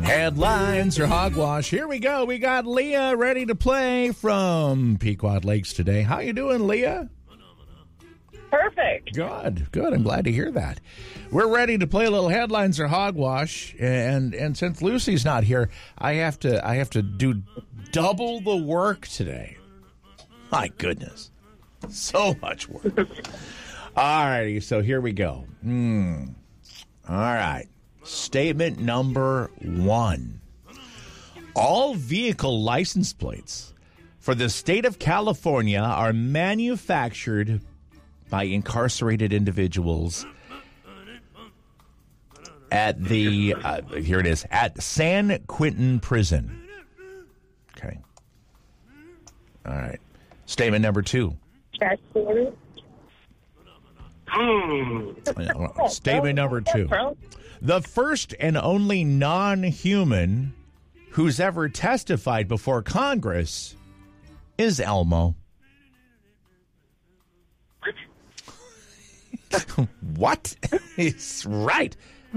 Headlines or hogwash. Here we go. We got Leah ready to play from Pequot Lakes today. How you doing, Leah? Perfect. Good. I'm glad to hear that. We're ready to play a little headlines or hogwash, and since Lucy's not here, I have to do double the work today. My goodness, so much work. All righty, so here we go. All right. Statement number 1. All vehicle license plates for the state of California are manufactured by incarcerated individuals at the, here it is, at San Quentin Prison. Okay. All right. Statement number 2. Statement number 2. The first and only non-human who's ever testified before Congress is Elmo. What? It's right.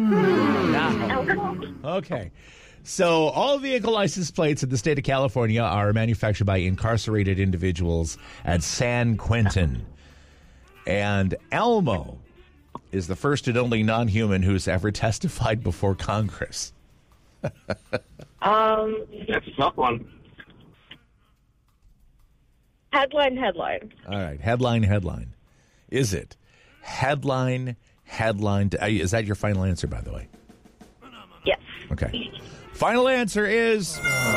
No. Okay. So all vehicle license plates in the state of California are manufactured by incarcerated individuals at San Quentin. And Elmo is the first and only non-human who's ever testified before Congress. That's a tough one. Headline. All right, headline. Is it headline? Is that your final answer, by the way? Yes. Okay. Final answer is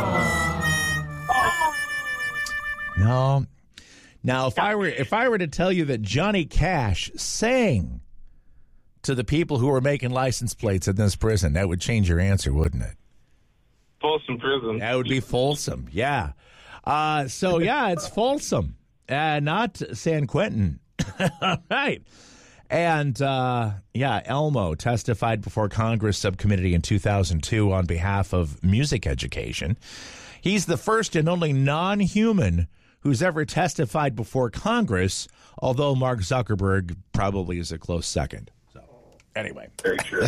no. Now, if I were to tell you that Johnny Cash sang to the people who were making license plates in this prison, that would change your answer, wouldn't it? Folsom Prison. That would be Folsom, yeah. So, yeah, it's Folsom, not San Quentin. All right. And, Elmo testified before Congress subcommittee in 2002 on behalf of music education. He's the first and only non-human who's ever testified before Congress, although Mark Zuckerberg probably is a close second. So, anyway. Very true.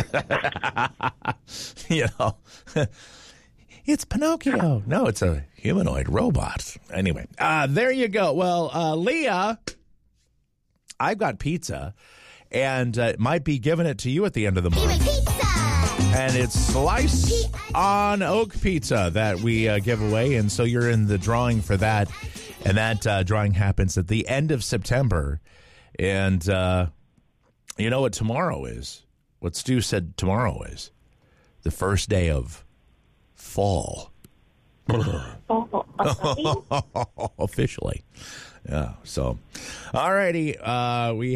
It's Pinocchio. No, it's a humanoid robot. Anyway, there you go. Well, Leah, I've got pizza, and might be giving it to you at the end of the month. And it's Slice on Oak Pizza that we give away, and so you're in the drawing for that. And that drawing happens at the end of September. And you know what tomorrow is? What Stu said tomorrow is the first day of fall. Officially. Yeah. So, all righty. We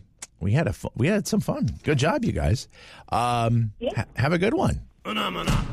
had some fun. Good job, you guys. Have a good one.